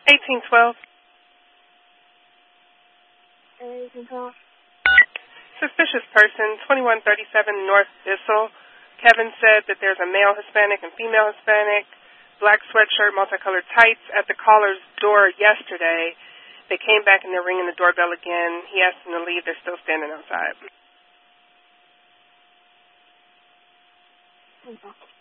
1812. 1812. Suspicious person, 2137 North Bissell. Kevin said that there's a male Hispanic and female Hispanic, black sweatshirt, multicolored tights at the caller's door yesterday. They came back and they're ringing the doorbell again. He asked them to leave. They're still standing outside. Okay.